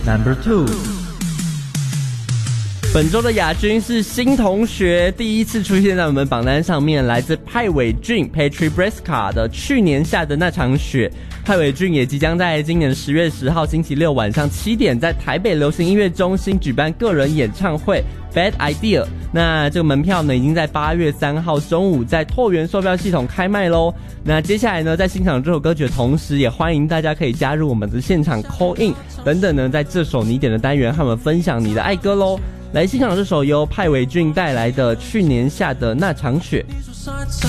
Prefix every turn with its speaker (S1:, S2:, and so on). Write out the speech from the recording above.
S1: Number 2。本周的亚军是新同学，第一次出现在我们榜单上面，来自派伟俊 Patrick Bresca 的去年下的那场雪。派伟俊也即将在今年10月10号星期六晚上7点在台北流行音乐中心举办个人演唱会 Bad Idea。 那这个门票呢已经在8月3号中午在拓元售票系统开卖咯。那接下来呢，在欣赏这首歌曲的同时，也欢迎大家可以加入我们的现场 call in 等等呢，在这首你点的单元和我们分享你的爱歌咯。来欣赏这首由派伟俊带来的去年下的那场雪。